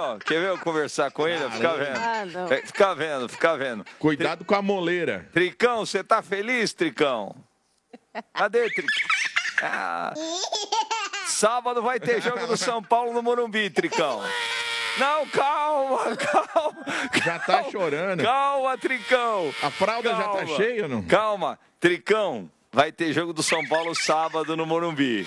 ó. Quer ver eu conversar com ele? Fica vendo. não. Fica vendo. Cuidado com a moleira. Tricão, você tá feliz, Tricão? Cadê, Tricão? Sábado vai ter jogo do São Paulo no Morumbi, Tricão. Não, calma. Já tá chorando. Calma, Tricão. A fralda já tá cheia ou não? Calma, Tricão. Vai ter jogo do São Paulo sábado no Morumbi.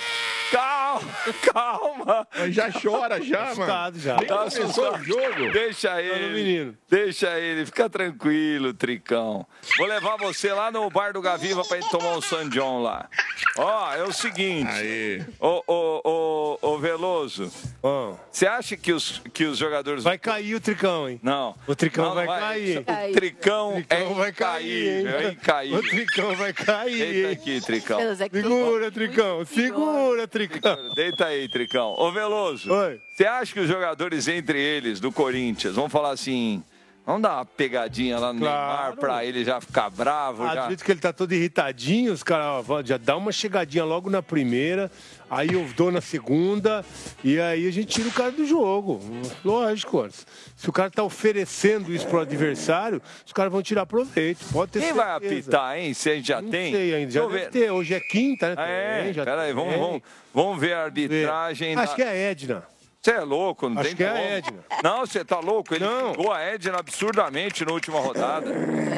Calma. Mas já chora, já, mano. Já. Nem começou o jogo. Deixa ele. Fica tranquilo, Tricão. Vou levar você lá no bar do Gaviva pra gente tomar um San John lá. Ó, é o seguinte. Aí. Ô, Veloso. Você acha que os jogadores... Vai cair o Tricão, hein? Não. O Tricão Não vai vai. cair. O Tricão vai cair, hein? É incaível. O Tricão vai cair. Deita aqui, Tricão. Segura, Tricão. Segura, Tricão. Deita aí, Tricão. Ô, Veloso. Oi. Você acha que os jogadores, entre eles, do Corinthians, vão falar assim... Vamos dar uma pegadinha lá no Neymar pra ele já ficar bravo? Às vezes que ele tá todo irritadinho, os caras já dá uma chegadinha logo na primeira, aí eu dou na segunda, e aí a gente tira o cara do jogo. Lógico, se o cara tá oferecendo isso pro adversário, os caras vão tirar proveito. Pode ter Quem certeza. vai apitar, hein? Se a gente já Não tem? sei ainda, já deve ter. Hoje é quinta, né? Peraí, vamos ver a arbitragem. Acho que é a Edna. Você é louco, não Acho tem que como. é a Edna. Não, você tá louco? Ele xingou a Edna absurdamente na última rodada.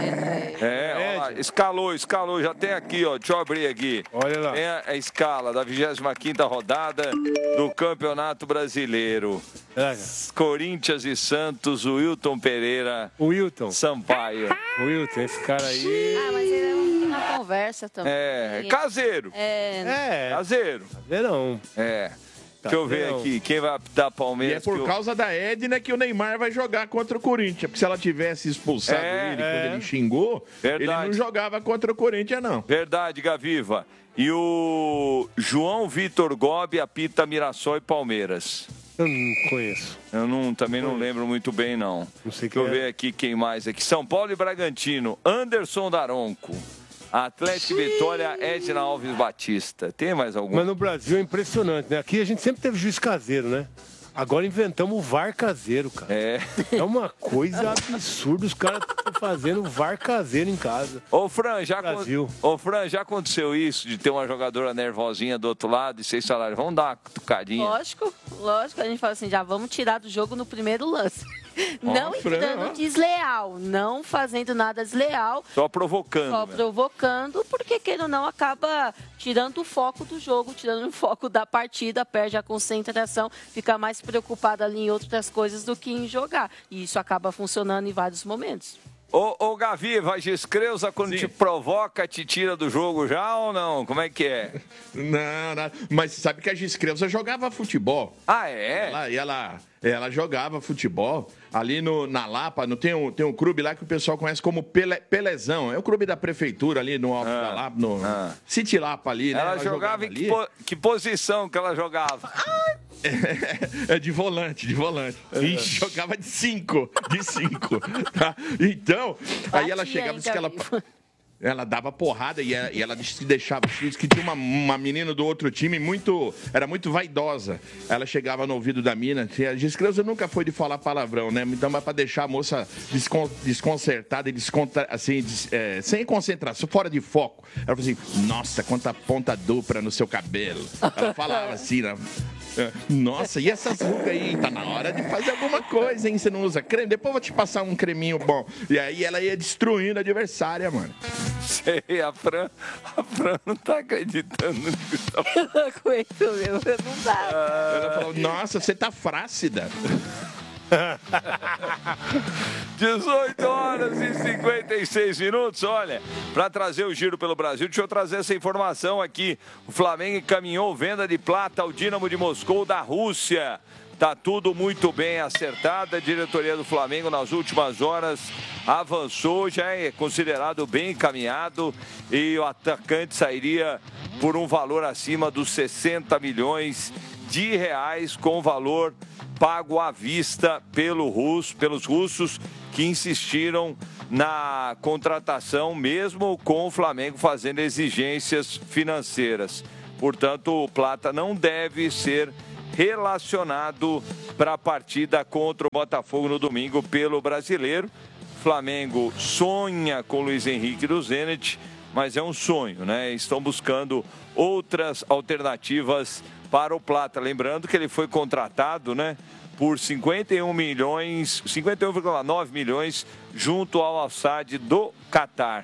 Olha lá, escalou. Já tem aqui, ó. Deixa eu abrir aqui. Olha lá. Tem a escala da 25ª rodada do Campeonato Brasileiro. Corinthians e Santos, o Wilton Pereira. O Wilton. Sampaio. O Wilton, esse cara aí... Mas ele é uma conversa também. Caseiro. Caseiro. Caseirão. Deixa eu ver aqui, quem vai apitar Palmeiras? E é por causa da Edna que o Neymar vai jogar contra o Corinthians. Porque se ela tivesse expulsado ele quando ele xingou, ele não jogava contra o Corinthians, não. Verdade, Gaviva. E o João Vitor Gobi apita Mirassol e Palmeiras. Eu não conheço. Eu também não lembro muito bem, não. Não sei Deixa eu ver aqui quem mais aqui. São Paulo e Bragantino. Anderson Daronco. Atlético Vitória, Edna Alves Batista. Tem mais algum? Mas no Brasil é impressionante, né? Aqui a gente sempre teve juiz caseiro, né? Agora inventamos o VAR caseiro, cara. É uma coisa absurda os caras estão fazendo VAR caseiro em casa. Ô, Fran, já aconteceu isso de ter uma jogadora nervosinha do outro lado e vocês falaram, vamos dar uma cutucadinha? Lógico. A gente fala assim, já vamos tirar do jogo no primeiro lance. Não entrando desleal, não fazendo nada desleal. Só provocando. Só provocando, porque queira ou não, acaba tirando o foco do jogo, tirando o foco da partida, perde a concentração, fica mais preocupado ali em outras coisas do que em jogar. E isso acaba funcionando em vários momentos. Ô Gaviva, a Giscreuza, quando te provoca, te tira do jogo já ou não? Como é que é? Não, mas sabe que a Giscreuza jogava futebol. Ah, é? Ela jogava futebol ali na Lapa, tem um clube lá que o pessoal conhece como Pelezão. É o clube da prefeitura ali no Alto da Lapa, no City Lapa ali, né? Ela jogava em que posição que ela jogava? De volante. Ixi, jogava de 5. Tá? Então, aí ela chegava e ela dava porrada e ela se deixava. Diz que tinha uma menina do outro time era muito vaidosa. Ela chegava no ouvido da mina. A Giscreuza nunca foi de falar palavrão, né? Então, mas pra deixar a moça desconcertada e sem concentração, fora de foco. Ela falou assim: nossa, quanta ponta dupla no seu cabelo. Ela falava assim, né? Nossa, e essas rugas aí? Tá na hora de fazer alguma coisa, hein? Você não usa creme? Depois eu vou te passar um creminho bom. E aí ela ia destruindo a adversária, mano. Sei, a Fran não tá acreditando nisso. Eu não aguento, não dá. Ela falou, nossa, você tá flácida. 18 horas e 56 minutos. Olha, para trazer o giro pelo Brasil, deixa eu trazer essa informação aqui. O Flamengo encaminhou venda de plata ao Dínamo de Moscou da Rússia. Tá tudo muito bem acertado. A diretoria do Flamengo nas últimas horas avançou, já é considerado bem encaminhado e o atacante sairia por um valor acima dos 60 milhões de reais, com valor pago à vista pelos russos que insistiram na contratação, mesmo com o Flamengo fazendo exigências financeiras. Portanto, o Plata não deve ser relacionado para a partida contra o Botafogo no domingo pelo Brasileiro. Flamengo sonha com o Luiz Henrique do Zenit, mas é um sonho, né? Estão buscando outras alternativas para o Plata. Lembrando que ele foi contratado, né, por 51,9 milhões junto ao Al-Sadd do Catar.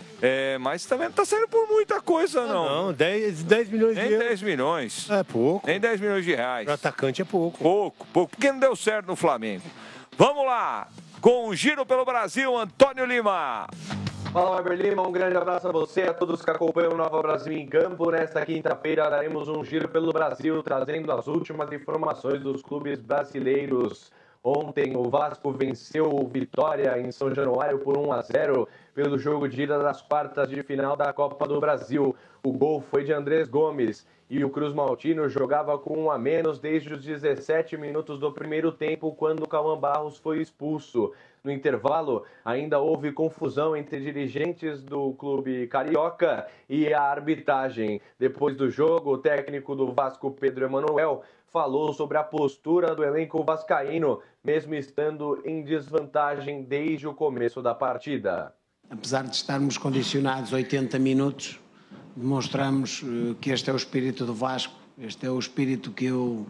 Mas também não está saindo por muita coisa, não. Não, 10 milhões de Nem euros. 10 milhões. É pouco. Nem 10 milhões de reais. Para atacante é pouco. Pouco, porque não deu certo no Flamengo. Vamos lá, com o Giro pelo Brasil, Antônio Lima. Fala, Weber Lima, um grande abraço a você, a todos que acompanham o Nova Brasil em Campo. Nesta quinta-feira daremos um giro pelo Brasil, trazendo as últimas informações dos clubes brasileiros. Ontem o Vasco venceu o Vitória em São Januário por 1-0 pelo jogo de ida das quartas de final da Copa do Brasil. O gol foi de Andrés Gomes e o Cruz Maltino jogava com 1 a menos desde os 17 minutos do primeiro tempo, quando o Cauã Barros foi expulso. No intervalo, ainda houve confusão entre dirigentes do clube carioca e a arbitragem. Depois do jogo, o técnico do Vasco, Pedro Emanuel, falou sobre a postura do elenco vascaíno, mesmo estando em desvantagem desde o começo da partida. Apesar de estarmos condicionados 80 minutos, demonstramos que este é o espírito do Vasco, este é o espírito que eu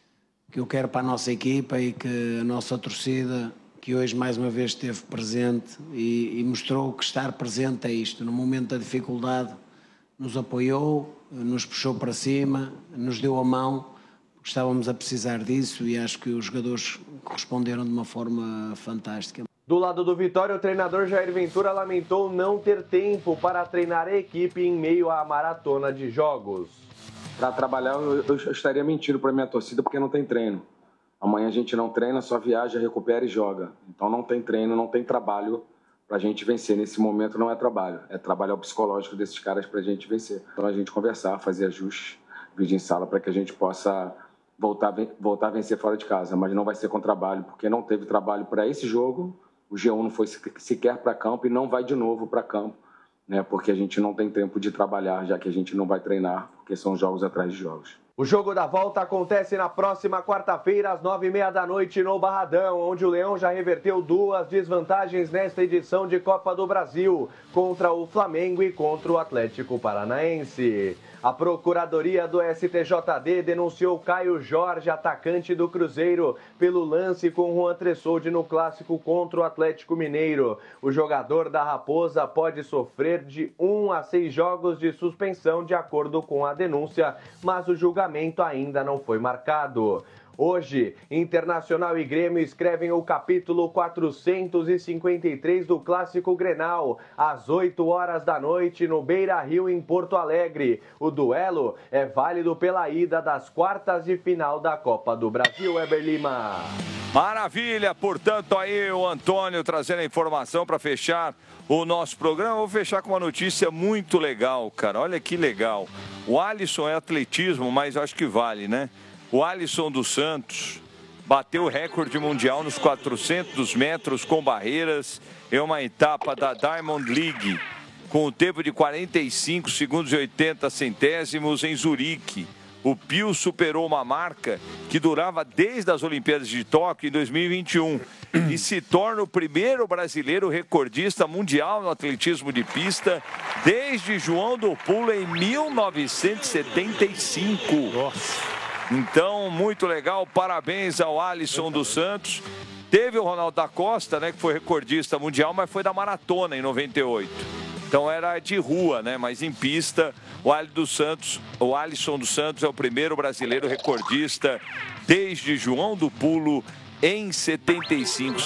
quero para a nossa equipa e que a nossa torcida, que hoje mais uma vez esteve presente e mostrou que estar presente é isto. No momento da dificuldade nos apoiou, nos puxou para cima, nos deu a mão, porque estávamos a precisar disso e acho que os jogadores corresponderam de uma forma fantástica. Do lado do Vitória, o treinador Jair Ventura lamentou não ter tempo para treinar a equipe em meio à maratona de jogos. Para trabalhar, eu estaria mentindo para minha torcida porque não tem treino. Amanhã a gente não treina, só viaja, recupera e joga. Então não tem treino, não tem trabalho para a gente vencer. Nesse momento não é trabalho, é trabalhar o psicológico desses caras para a gente vencer. Então a gente conversar, fazer ajustes, vídeo em sala para que a gente possa voltar a vencer fora de casa. Mas não vai ser com trabalho, porque não teve trabalho para esse jogo. O G1 não foi sequer para campo e não vai de novo para campo, né? Porque a gente não tem tempo de trabalhar, já que a gente não vai treinar, porque são jogos atrás de jogos. O jogo da volta acontece na próxima quarta-feira, às 9h30 da noite, no Barradão, onde o Leão já reverteu 2 desvantagens nesta edição de Copa do Brasil, contra o Flamengo e contra o Atlético Paranaense. A Procuradoria do STJD denunciou Caio Jorge, atacante do Cruzeiro, pelo lance com Juan Tressoldi no clássico contra o Atlético Mineiro. O jogador da Raposa pode sofrer de 1 a 6 jogos de suspensão, de acordo com a denúncia, mas o julgamento ainda não foi marcado. Hoje, Internacional e Grêmio escrevem o capítulo 453 do Clássico Grenal, às 8 horas da noite, no Beira-Rio, em Porto Alegre. O duelo é válido pela ida das quartas de final da Copa do Brasil, Weber Lima. Maravilha, portanto, aí o Antônio trazendo a informação para fechar o nosso programa. Vou fechar com uma notícia muito legal, cara. Olha que legal. O Alisson é atletismo, mas acho que vale, né? O Alisson dos Santos bateu o recorde mundial nos 400 metros com barreiras em uma etapa da Diamond League, com o tempo de 45 segundos e 80 centésimos em Zurique. O Pio superou uma marca que durava desde as Olimpíadas de Tóquio em 2021 e se torna o primeiro brasileiro recordista mundial no atletismo de pista desde João do Pulo em 1975. Nossa! Então, muito legal, parabéns ao Alisson dos Santos. Teve o Ronaldo da Costa, né, que foi recordista mundial, mas foi da maratona em 98. Então era de rua, né, mas em pista, o Alisson dos Santos é o primeiro brasileiro recordista desde João do Pulo em 75.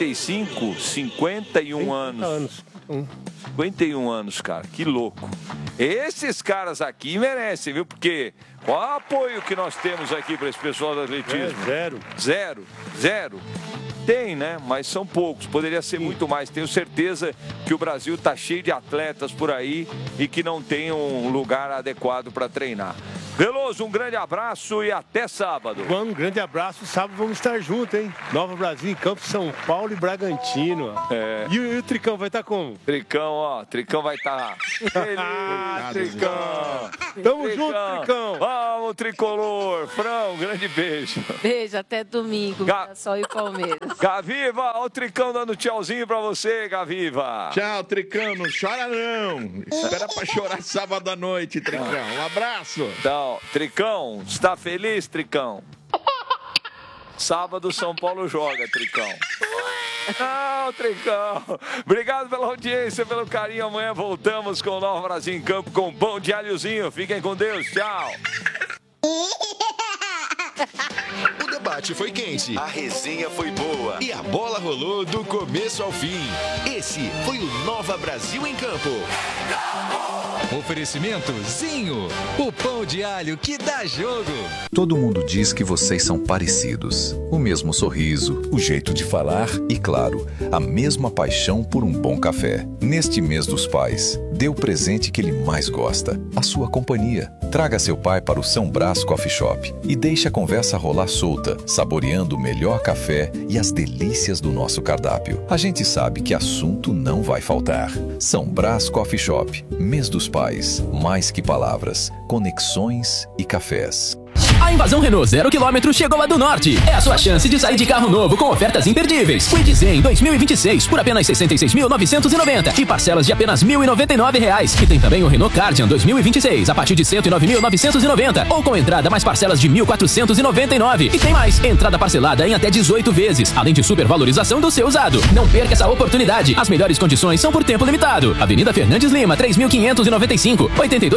51 anos. 51 anos, cara, que louco. Esses caras aqui merecem, viu? Porque qual o apoio que nós temos aqui para esse pessoal do atletismo? Zero. Tem, né? Mas são poucos. Poderia ser muito mais. Tenho certeza que o Brasil está cheio de atletas por aí e que não tem um lugar adequado para treinar. Veloso, um grande abraço e até sábado. Um grande abraço. Sábado vamos estar juntos, hein? Nova Brasil em Campo, São Paulo e Bragantino. É. E o Tricão vai estar como? Tricão vai estar... Tricão! Tamo junto, Tricão. Vamos, tricolor. Fran, um grande beijo. Beijo, até domingo. Só e Palmeiras. Gaviva, olha o Tricão dando tchauzinho pra você, Gaviva. Tchau, Tricão. Não chora, não. Espera pra chorar sábado à noite, Tricão. Um abraço. Então, Tricão, está feliz, Tricão? Sábado, São Paulo joga, Tricão. Não, Tricão. Obrigado pela audiência, pelo carinho. Amanhã voltamos com o Nova Brasil em Campo com pão de alhozinho. Fiquem com Deus. Tchau. O debate foi quente, a resenha foi boa e a bola rolou do começo ao fim. Esse foi o Nova Brasil em Campo. Oferecimento Zinho, o pão de alho que dá jogo. Todo mundo diz que vocês são parecidos. O mesmo sorriso, o jeito de falar e, claro, a mesma paixão por um bom café. Neste mês dos pais, dê o presente que ele mais gosta, a sua companhia. Traga seu pai para o São Brás Coffee Shop e deixe a conversa rolar solta, saboreando o melhor café e as delícias do nosso cardápio. A gente sabe que assunto não vai faltar. São Brás Coffee Shop, mês dos pais, mais que palavras, conexões e cafés. A invasão Renault 0 km chegou a do Norte. É a sua chance de sair de carro novo com ofertas imperdíveis. Kwid Zen 2026 por apenas R$ 66.990 e parcelas de apenas R$ 1.099. E tem também o Renault Kardian 2026 a partir de R$ 109.990 ou com entrada mais parcelas de R$ 1.499. E tem mais, entrada parcelada em até 18 vezes, além de supervalorização do seu usado. Não perca essa oportunidade. As melhores condições são por tempo limitado. Avenida Fernandes Lima, 3.595,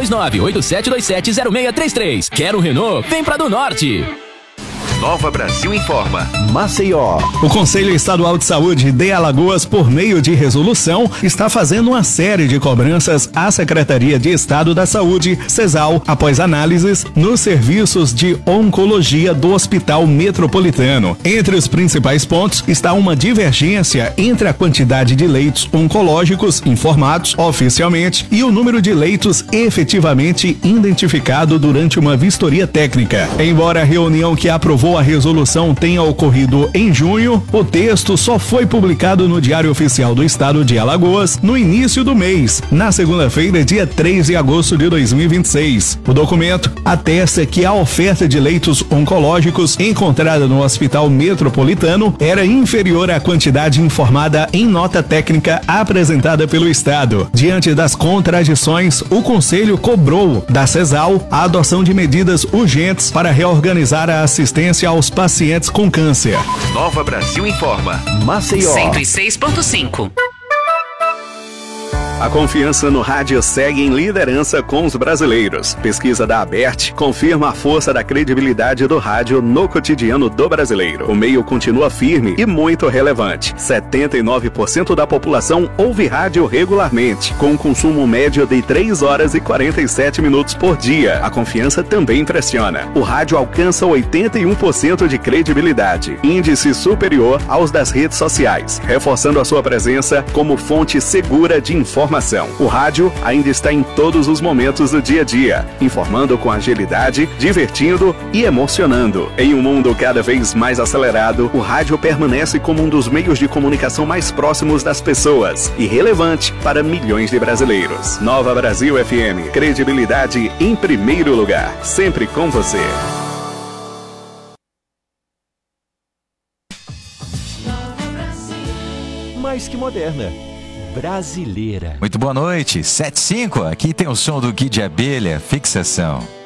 829-8727-0633. Quer um Renault? Vem pra do Norte. Nova Brasil informa. Maceió. O Conselho Estadual de Saúde de Alagoas, por meio de resolução, está fazendo uma série de cobranças à Secretaria de Estado da Saúde, CESAL, após análises nos serviços de oncologia do Hospital Metropolitano. Entre os principais pontos está uma divergência entre a quantidade de leitos oncológicos informados oficialmente e o número de leitos efetivamente identificado durante uma vistoria técnica. Embora a reunião que aprovou a resolução tenha ocorrido em junho, o texto só foi publicado no Diário Oficial do Estado de Alagoas no início do mês, na segunda-feira, dia 3 de agosto de 2026. O documento atesta que a oferta de leitos oncológicos encontrada no Hospital Metropolitano era inferior à quantidade informada em nota técnica apresentada pelo Estado. Diante das contradições, o Conselho cobrou da CESAL a adoção de medidas urgentes para reorganizar a assistência aos pacientes com câncer. Nova Brasil informa. Maceió. 106.5. A confiança no rádio segue em liderança com os brasileiros. Pesquisa da Abert confirma a força da credibilidade do rádio no cotidiano do brasileiro. O meio continua firme e muito relevante. 79% da população ouve rádio regularmente, com um consumo médio de 3 horas e 47 minutos por dia. A confiança também impressiona. O rádio alcança 81% de credibilidade, índice superior aos das redes sociais, reforçando a sua presença como fonte segura de informação. O rádio ainda está em todos os momentos do dia a dia, informando com agilidade, divertindo e emocionando. Em um mundo cada vez mais acelerado, o rádio permanece como um dos meios de comunicação mais próximos das pessoas e relevante para milhões de brasileiros. Nova Brasil FM, credibilidade em primeiro lugar, sempre com você. Mais que moderna. Brasileira. Muito boa noite, 7:05, aqui tem o som do Guide Abelha, Fixação.